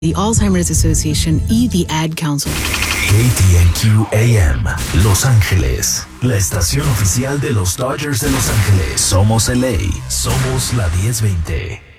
the Alzheimer's Association y the Ad Council. KTNQ AM, Los Ángeles, la estación oficial de los Dodgers de Los Ángeles. Somos LA, somos la 1020.